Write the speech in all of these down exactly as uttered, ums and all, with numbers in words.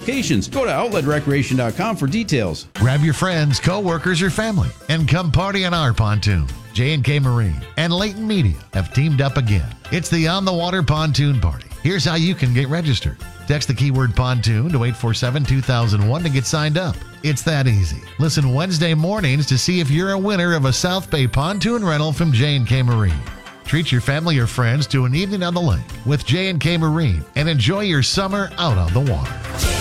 locations. Go to outlet recreation dot com for details. Grab your friends, co-workers, or family and come party on our pontoon. J and K Marine and Leighton Media have teamed up again. It's the On the Water Pontoon Party. Here's how you can get registered. Text the keyword pontoon to eight four seven, two thousand one to get signed up. It's that easy. Listen Wednesday mornings to see if you're a winner of a South Bay pontoon rental from J and K Marine. Treat your family or friends to an evening on the lake with J and K Marine and enjoy your summer out on the water.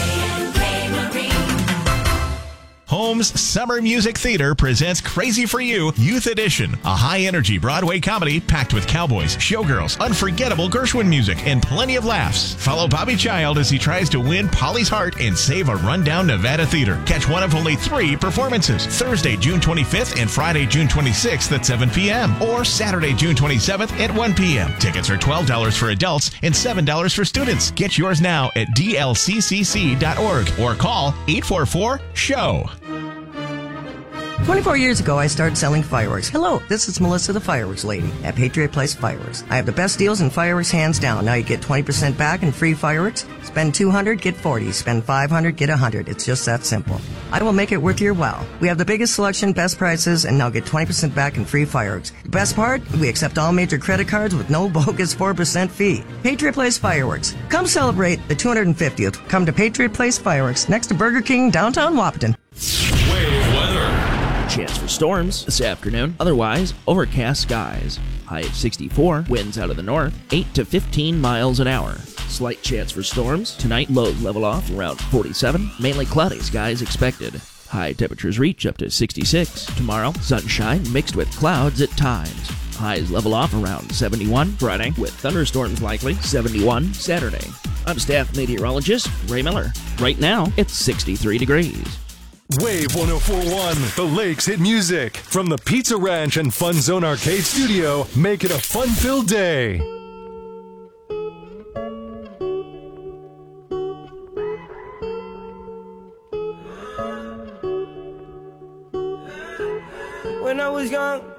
Holmes Summer Music Theater presents Crazy for You Youth Edition, a high-energy Broadway comedy packed with cowboys, showgirls, unforgettable Gershwin music, and plenty of laughs. Follow Bobby Child as he tries to win Polly's heart and save a rundown Nevada theater. Catch one of only three performances, Thursday, June twenty-fifth and Friday, June twenty-sixth at seven p.m. or Saturday, June twenty-seventh at one p.m. Tickets are twelve dollars for adults and seven dollars for students. Get yours now at d l c c c dot org or call eight four four, S H O W. twenty-four years ago, I started selling fireworks. Hello, this is Melissa the Fireworks Lady at Patriot Place Fireworks. I have the best deals in fireworks hands down. Now you get twenty percent back in free fireworks. Spend two hundred dollars, get forty dollars. Spend five hundred dollars, get one hundred dollars. It's just that simple. I will make it worth your while. We have the biggest selection, best prices, and now get twenty percent back in free fireworks. The best part? We accept all major credit cards with no bogus four percent fee. Patriot Place Fireworks. Come celebrate the two hundred fiftieth. Come to Patriot Place Fireworks next to Burger King, downtown Wahpeton. Wave weather. Chance for storms this afternoon. Otherwise, overcast skies. High of sixty-four. Winds out of the north, eight to fifteen miles an hour. Slight chance for storms. Tonight, lows level off around forty-seven. Mainly cloudy skies expected. High temperatures reach up to sixty-six. Tomorrow, sunshine mixed with clouds at times. Highs level off around seventy-one. Friday, with thunderstorms likely. seventy-one. Saturday. I'm staff meteorologist Ray Miller. Right now, it's sixty-three degrees. Wave one oh four point one, the Lakes hit music. From the Pizza Ranch and Fun Zone Arcade Studio, make it a fun-filled day. When I was young,